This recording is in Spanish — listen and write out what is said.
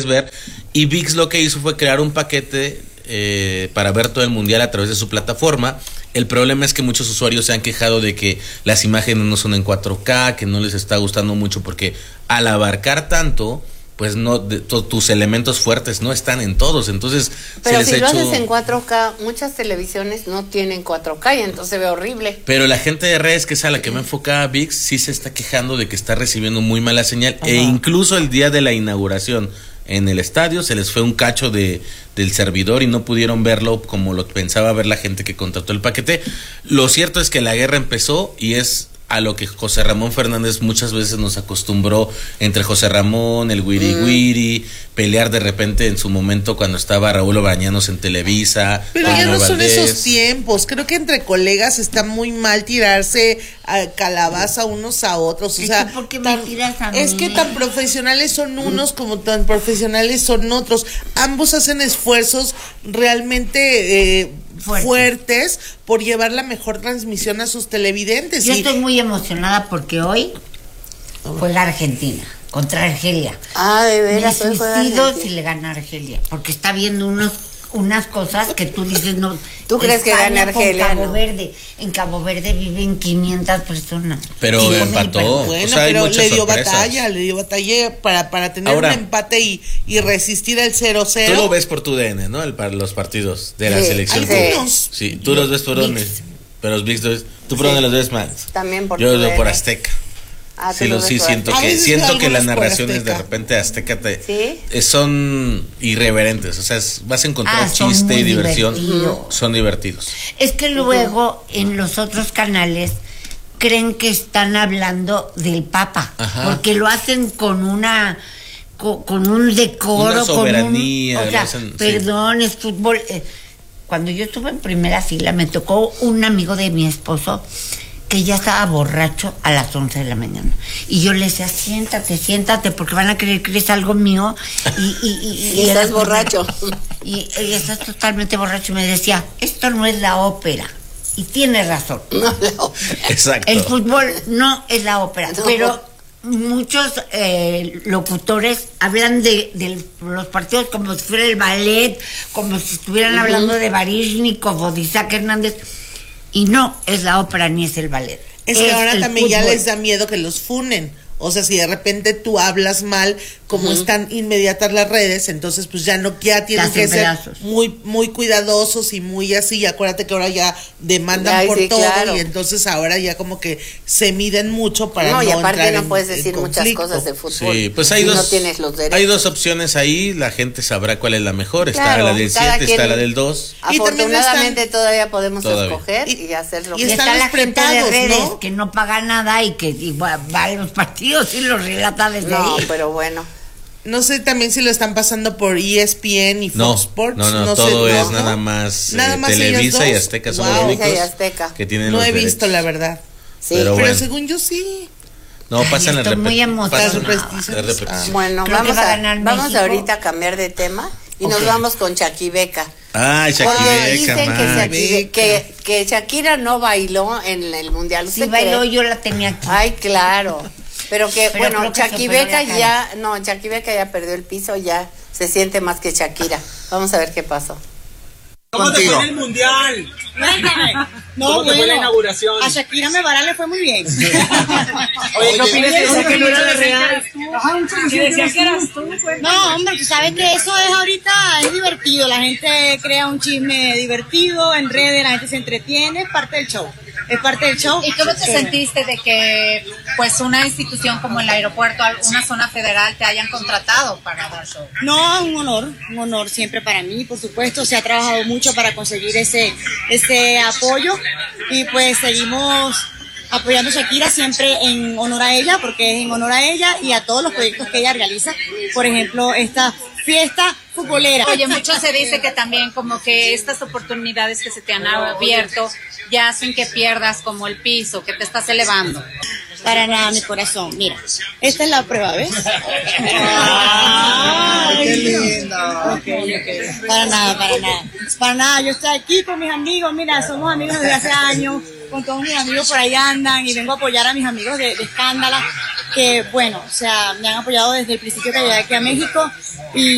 ver. Y ViX lo que hizo fue crear un paquete para ver todo el mundial a través de su plataforma. El problema es que muchos usuarios se han quejado de que las imágenes no son en 4K, que no les está gustando mucho porque al abarcar tanto, pues no tus elementos fuertes no están en todos, entonces pero si lo haces en 4K, muchas televisiones no tienen 4K y entonces se ve horrible. Pero la gente de redes, que es a la que me enfocaba ViX, sí se está quejando de que está recibiendo muy mala señal. E incluso el día de la inauguración en el estadio se les fue un cacho del servidor y no pudieron verlo como lo pensaba ver la gente que contrató el paquete. Lo cierto es que la guerra empezó y es a lo que José Ramón Fernández muchas veces nos acostumbró, entre José Ramón, el Wiri Wiri, pelear de repente en su momento cuando estaba Raúl Bañanos en Televisa. Pero ya no son esos tiempos, creo que entre colegas está muy mal tirarse a calabaza unos a otros, o sea, ¿por qué me tiras a mí? Es que tan profesionales son unos como tan profesionales son otros, ambos hacen esfuerzos realmente fuertes por llevar la mejor transmisión a sus televidentes. Yo estoy muy emocionada porque hoy juega Argentina contra Argelia. De veras, me suicido si le gana Argelia, porque está viendo unas cosas que tú dices no. ¿Tú crees que gana Argelia? Cabo Verde. En Cabo Verde viven 500 personas. Pero empató. Bueno, o sea, pero le dio batalla para tener ahora, un empate y resistir el 0-0. Tú lo ves por tu DN, ¿no? Para los partidos de la selección. Algunos. Sí, tú los ves por dónde. Pero los ViX, ¿tú por dónde los ves más? También por Yo los veo por Azteca. Sí, siento que las narraciones de repente Azteca son irreverentes, o sea, vas a encontrar chiste y diversión, son divertidos. Es que luego en los otros canales creen que están hablando del Papa, porque lo hacen con un decoro, una soberanía, con perdón, es fútbol. Cuando yo estuve en primera fila me tocó un amigo de mi esposo que ya estaba borracho a las 11 de la mañana. Y yo le decía, siéntate, porque van a creer que es algo mío. Y estás borracho. Y estás totalmente borracho. Y me decía, esto no es la ópera. Y tiene razón. No, la ópera. Exacto. El fútbol no es la ópera. No. Pero muchos locutores hablan de los partidos como si fuera el ballet, como si estuvieran hablando de Baryshnikov o de Isaac Hernández. Y no es la ópera ni es el ballet. Es que ahora también ya les da miedo que los funen. O sea, si de repente tú hablas mal, como están inmediatas las redes, entonces pues ya tienen que ser muy cuidadosos y muy así. Y acuérdate que ahora ya demandan por todo, claro. Y entonces ahora ya como que se miden mucho para no entrar. No, y aparte no puedes decir muchas cosas de fútbol. Sí, pues no tienes los derechos. Hay dos opciones ahí, la gente sabrá cuál es la mejor. Está la del 7, está la del 2. Afortunadamente todavía podemos escoger y hacer lo que está la gente de redes, ¿no? Que no paga nada y que va a los partidos y los relata desde ahí. No, pero bueno. No sé también si lo están pasando por ESPN y Fox Sports. No, todo es nada más Televisa y Azteca. Son los únicos que tienen los derechos. No he visto, la verdad. Sí. Pero según yo sí. No, pasan las repeticiones. Bueno, vamos ahorita a cambiar de tema y nos vamos con Chaquibeca. Shakira. Dicen que Shakira no bailó en el Mundial. Sí bailó, yo la tenía aquí. Ay, claro. Pero Chaquibeca ya perdió el piso, ya se siente más que Shakira. Vamos a ver qué pasó. ¿Cómo te fue en el Mundial? ¿Cómo te fue la inauguración? A Shakira Mebará le fue muy bien. Oye, ¿qué opinas de eso que no era de real? ¿Qué decías que eras tú? No, hombre, tú sabes que eso es ahorita, es divertido. La gente crea un chisme divertido en redes, la gente se entretiene, es parte del show. Es parte del show. ¿Y cómo te sentiste de que pues una institución como el aeropuerto, una zona federal, te hayan contratado para dar show? No, un honor siempre para mí, por supuesto. Se ha trabajado mucho para conseguir ese apoyo y pues seguimos apoyando a Shakira siempre en honor a ella, porque es en honor a ella y a todos los proyectos que ella realiza. Por ejemplo, esta fiesta futbolera. Oye, mucho se dice que también como que estas oportunidades que se te han abierto ya hacen que pierdas como el piso, que te estás elevando. Para nada, mi corazón. Mira, esta es la prueba, ¿ves? ¡Ay, qué lindo! Okay. Para nada. Yo estoy aquí con mis amigos. Mira, somos amigos desde hace años. Con todos mis amigos por ahí andan y vengo a apoyar a mis amigos de Escándala, que bueno, o sea, me han apoyado desde el principio que llegué aquí a México y